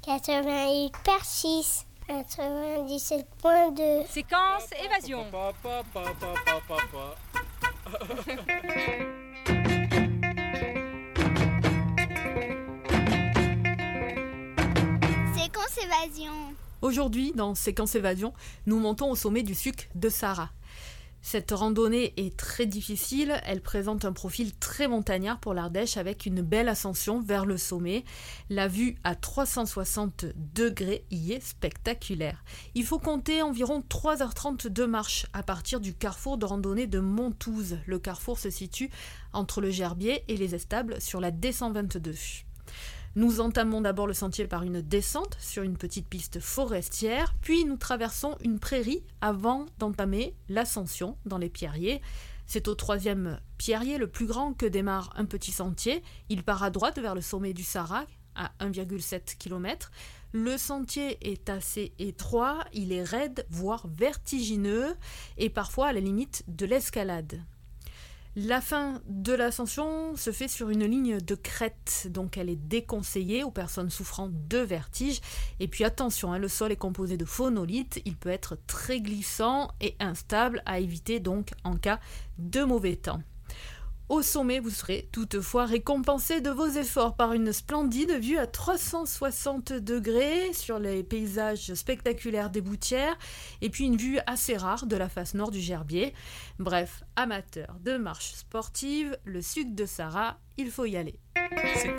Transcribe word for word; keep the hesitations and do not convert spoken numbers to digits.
quatre-vingt-huit virgule six, quatre-vingt-dix-sept virgule deux. Séquence évasion. Séquence évasion. Aujourd'hui, dans Séquence évasion, nous montons au sommet du Suc de Sahara. Cette randonnée est très difficile, elle présente un profil très montagnard pour l'Ardèche avec une belle ascension vers le sommet. La vue à trois cent soixante degrés y est spectaculaire. Il faut compter environ trois heures trente de marche à partir du carrefour de randonnée de Montouze. Le carrefour se situe entre le Gerbier et les Estables sur la D cent vingt-deux. Nous entamons d'abord le sentier par une descente sur une petite piste forestière, puis nous traversons une prairie avant d'entamer l'ascension dans les pierriers. C'est au troisième pierrier, le plus grand, que démarre un petit sentier. Il part à droite vers le sommet du Sahara, à un virgule sept kilomètres. Le sentier est assez étroit, il est raide, voire vertigineux, et parfois à la limite de l'escalade. La fin de l'ascension se fait sur une ligne de crête, donc elle est déconseillée aux personnes souffrant de vertige. Et puis attention, hein, le sol est composé de phonolite, il peut être très glissant et instable, à éviter donc en cas de mauvais temps. Au sommet, vous serez toutefois récompensé de vos efforts par une splendide vue à trois cent soixante degrés sur les paysages spectaculaires des Boutières et puis une vue assez rare de la face nord du Gerbier. Bref, amateurs de marche sportive, le Suc de Sahara, il faut y aller.